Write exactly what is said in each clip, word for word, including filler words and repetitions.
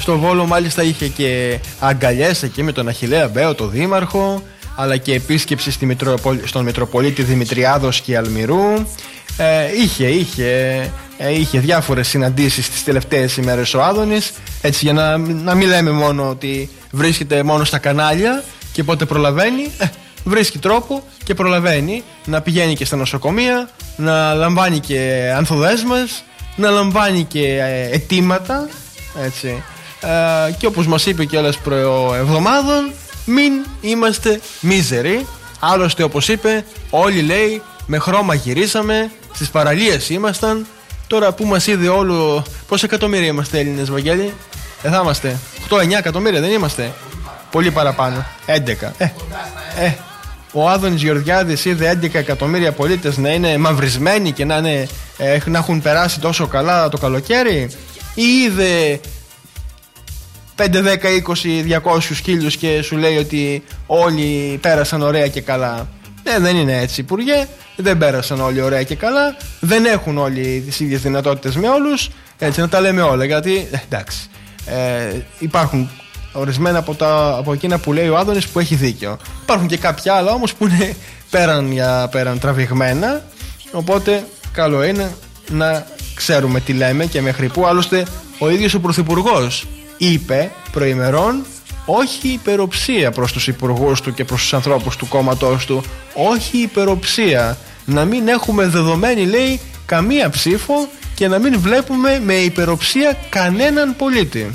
Στο Βόλο μάλιστα είχε και αγκαλιές εκεί με τον Αχιλλέα Μπέο, τον δήμαρχο, αλλά και επίσκεψη στη Μητροπολ... στον Μητροπολίτη Δημητριάδος και Αλμυρού. ε, είχε, είχε, ε, είχε διάφορες συναντήσεις τις τελευταίες ημέρες ο Άδωνης, έτσι, για να, να μην λέμε μόνο ότι βρίσκεται μόνο στα κανάλια και πότε προλαβαίνει. ε, βρίσκει τρόπο και προλαβαίνει να πηγαίνει και στα νοσοκομεία, να λαμβάνει και ανθοδέσμες, να λαμβάνει και ε, αιτήματα, έτσι. Ε, και όπως μας είπε κιόλας προεβδομάδων, μην είμαστε μίζεροι. Άλλωστε, όπως είπε, όλοι, λέει, με χρώμα γυρίσαμε, στις παραλίες ήμασταν. Τώρα που μας είδε όλο, πόσα εκατομμύρια είμαστε Έλληνες, Βαγγέλη? Δεν θα είμαστε οκτώ εννιά εκατομμύρια, δεν είμαστε? Πολύ παραπάνω, έντεκα. ε, ε, Ο Άδωνης Γεωργιάδης είδε έντεκα εκατομμύρια πολίτες να είναι μαυρισμένοι και να, είναι, ε, να έχουν περάσει τόσο καλά το καλοκαίρι, ή είδε πέντε, δέκα, είκοσι, διακόσιους χίλιους και σου λέει ότι όλοι πέρασαν ωραία και καλά? Ναι, δεν είναι έτσι, Υπουργέ. Δεν πέρασαν όλοι ωραία και καλά. Δεν έχουν όλοι τις ίδιες δυνατότητες με όλους. Έτσι, να τα λέμε όλα. Γιατί, εντάξει, ε, υπάρχουν ορισμένα από, τα, από εκείνα που λέει ο Άδωνης που έχει δίκιο. Υπάρχουν και κάποια άλλα όμως που είναι πέραν για πέραν τραβηγμένα. Οπότε καλό είναι να ξέρουμε τι λέμε και μέχρι που. Άλλωστε ο ίδιος ο Πρωθυπουργός είπε προημερών όχι υπεροψία προς τους υπουργούς του και προς τους ανθρώπους του κόμματός του. Όχι υπεροψία. Να μην έχουμε δεδομένη, λέει, καμία ψήφο και να μην βλέπουμε με υπεροψία κανέναν πολίτη.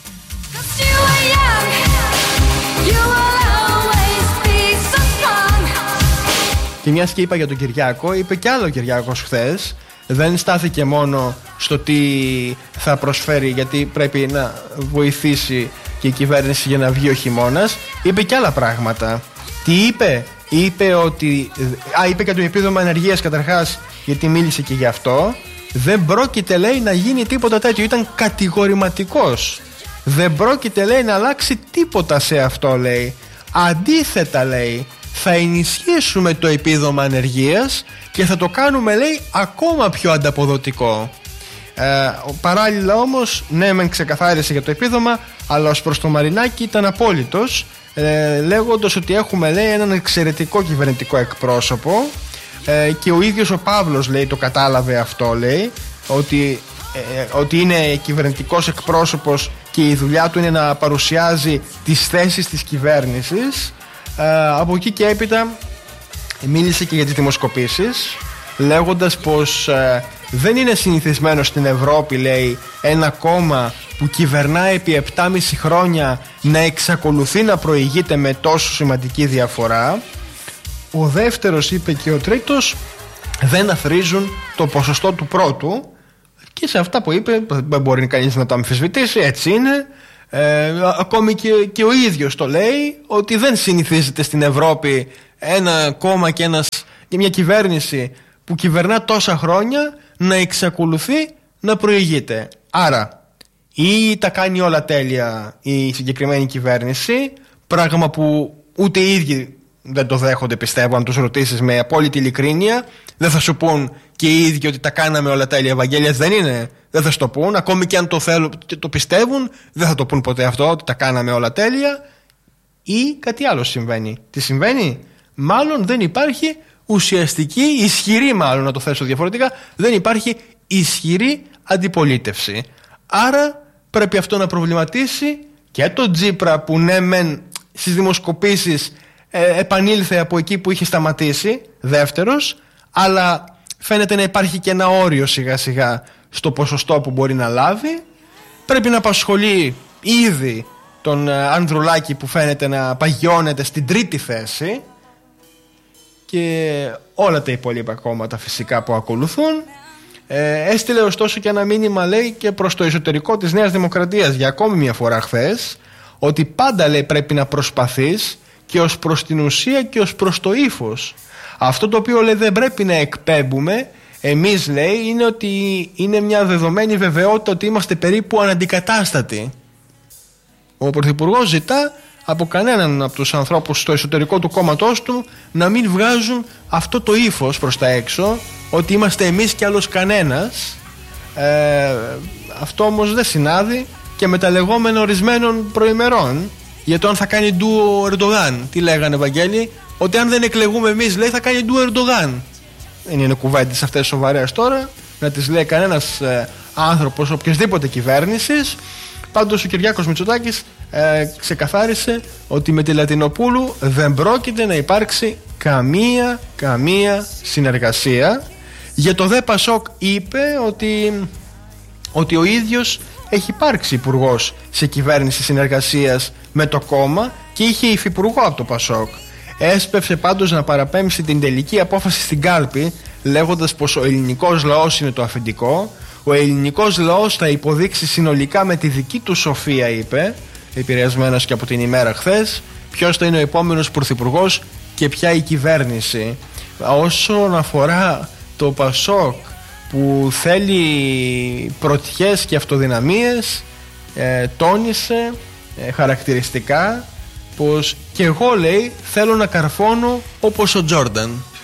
Και μιας και είπα για τον Κυριάκο, είπε κι άλλο ο Κυριάκος χθες. Δεν στάθηκε μόνο στο τι θα προσφέρει, γιατί πρέπει να βοηθήσει και η κυβέρνηση για να βγει ο χειμώνας. Είπε κι άλλα πράγματα. Τι είπε? Είπε ότι... Α, είπε και το επίδομα ενεργείας καταρχάς, γιατί μίλησε και γι' αυτό. Δεν πρόκειται, λέει, να γίνει τίποτα τέτοιο. Ήταν κατηγορηματικός. Δεν πρόκειται, λέει, να αλλάξει τίποτα σε αυτό, λέει. Αντίθετα, λέει, θα ενισχύσουμε το επίδομα ανεργίας και θα το κάνουμε, λέει, ακόμα πιο ανταποδοτικό. Ε, παράλληλα όμως, ναι, μεν ξεκαθάρισε για το επίδομα, αλλά ως προς το Μαρινάκη ήταν απόλυτος, ε, λέγοντας ότι έχουμε, λέει, έναν εξαιρετικό κυβερνητικό εκπρόσωπο, ε, και ο ίδιος ο Παύλος, λέει, το κατάλαβε αυτό, λέει, ότι, ε, ότι είναι κυβερνητικός εκπρόσωπος και η δουλειά του είναι να παρουσιάζει τις θέσεις της κυβέρνησης. Ε, από εκεί και έπειτα μίλησε και για τις δημοσκοπήσεις, λέγοντας πως ε, δεν είναι συνηθισμένο στην Ευρώπη, λέει, ένα κόμμα που κυβερνά επί επτά και μισό χρόνια να εξακολουθεί να προηγείται με τόσο σημαντική διαφορά. Ο δεύτερος, είπε, και ο τρίτος δεν αθροίζουν το ποσοστό του πρώτου, και σε αυτά που είπε δεν μπορεί κανείς να το αμφισβητήσει, έτσι είναι. Ε, ακόμη και, και ο ίδιος το λέει, ότι δεν συνηθίζεται στην Ευρώπη ένα κόμμα και, ένας, και μια κυβέρνηση που κυβερνά τόσα χρόνια να εξακολουθεί να προηγείται. Άρα ή τα κάνει όλα τέλεια η συγκεκριμένη κυβέρνηση, πράγμα που ούτε οι ίδιοι δεν το δέχονται, πιστεύω. Αν τους ρωτήσεις με απόλυτη ειλικρίνεια, δεν θα σου πούν και οι ίδιοι ότι τα κάναμε όλα τέλεια. Ευαγγέλιας δεν είναι, δεν θα σου το πούν. Ακόμη και αν το θέλουν και το πιστεύουν, δεν θα το πούν ποτέ αυτό, ότι τα κάναμε όλα τέλεια. Ή κάτι άλλο συμβαίνει. Τι συμβαίνει? Μάλλον δεν υπάρχει ουσιαστική, ισχυρή, μάλλον να το θέσω διαφορετικά, δεν υπάρχει ισχυρή αντιπολίτευση. Άρα πρέπει αυτό να προβληματίσει και τον Τσίπρα, που ναι μεν στις δημοσκοπήσεις ε, επανήλθε από εκεί που είχε σταματήσει, δεύτερος, αλλά φαίνεται να υπάρχει και ένα όριο σιγά σιγά στο ποσοστό που μπορεί να λάβει. Πρέπει να απασχολεί ήδη τον Ανδρουλάκη, που φαίνεται να παγιώνεται στην τρίτη θέση, και όλα τα υπόλοιπα κόμματα φυσικά που ακολουθούν. ε, Έστειλε ωστόσο και ένα μήνυμα, λέει, και προς το εσωτερικό της Νέας Δημοκρατίας για ακόμη μια φορά χθες, ότι πάντα, λέει, πρέπει να προσπαθείς και ως προς την ουσία και ως προς το ύφος. Αυτό το οποίο, λέει, δεν πρέπει να εκπέμπουμε εμείς, λέει, είναι ότι είναι μια δεδομένη βεβαιότητα ότι είμαστε περίπου αναντικατάστατοι. Ο Πρωθυπουργός ζητά από κανέναν από τους ανθρώπους στο εσωτερικό του κόμματός του να μην βγάζουν αυτό το ύφος προς τα έξω, ότι είμαστε εμείς και άλλος κανένας. ε, Αυτό όμως δεν συνάδει και με τα λεγόμενα ορισμένων προημερών για το αν θα κάνει ντου ο Ερντογάν. Τι λέγανε, Βαγγέλη? Ότι αν δεν εκλεγούμε εμείς, λέει, θα κάνει ντου ο Ερντογάν. Δεν είναι κουβέντες αυτές σοβαρές τώρα να τις λέει κανένας ε, άνθρωπος οποιασδήποτε κυβέρνησης. Πάντως ο Κυριάκος Μητσοτάκης ε, ξεκαθάρισε ότι με τη Λατινοπούλου δεν πρόκειται να υπάρξει καμία καμία συνεργασία. Για το ΔΕ Πασόκ είπε ότι, ότι ο ίδιος έχει υπάρξει υπουργός σε κυβέρνηση συνεργασίας με το κόμμα και είχε υφυπουργό από το Πασόκ. Έσπευσε πάντως να παραπέμψει την τελική απόφαση στην κάλπη, λέγοντας πως ο ελληνικός λαός είναι το αφεντικό. Ο ελληνικός λαός θα υποδείξει συνολικά με τη δική του σοφία, είπε, επηρεασμένος και από την ημέρα χθες, ποιος θα είναι ο επόμενος πρωθυπουργός και ποια η κυβέρνηση. Όσον αφορά το Πασόκ που θέλει πρωτιές και αυτοδυναμίες, ε, τόνισε ε, χαρακτηριστικά πως και εγώ, λέει, θέλω να καρφώνω όπως ο Τζόρνταν.